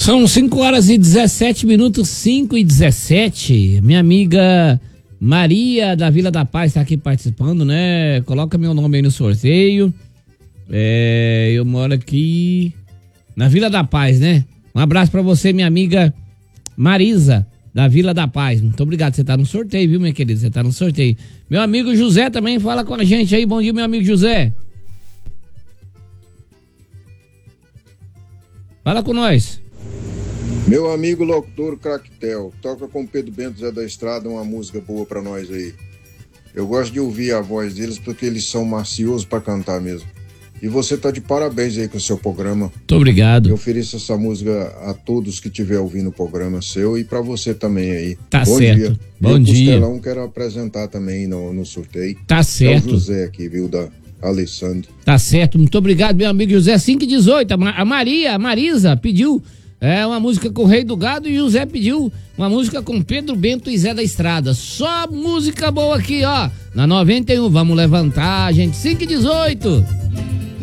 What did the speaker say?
São 5h17, 5h17. Minha amiga Maria da Vila da Paz tá aqui participando, né? Coloca meu nome aí no sorteio. Eu moro aqui na Vila da Paz, né? Um abraço pra você, minha amiga Marisa da Vila da Paz. Muito obrigado, você tá no sorteio, viu, minha querida? Você tá no sorteio. Meu amigo José também fala com a gente aí. Bom dia, meu amigo José. Fala com nós. Meu amigo locutor Cractel, toca com Pedro Bento Zé da Estrada uma música boa pra nós aí. Eu gosto de ouvir a voz deles porque eles são maciosos pra cantar mesmo. E você tá de parabéns aí com o seu programa. Muito obrigado. Eu ofereço essa música a todos que estiver ouvindo o programa seu e pra você também aí. Tá Bom certo. Dia. Bom eu, dia. Costelão, quero apresentar também no sorteio. Tá certo. É o José aqui, viu, da Alessandro. Tá certo, muito obrigado, meu amigo José. 5h18, a Marisa pediu uma música com o Rei do Gado e o José pediu uma música com Pedro Bento e Zé da Estrada. Só música boa aqui, ó, na 91. Vamos levantar, gente. 5h18.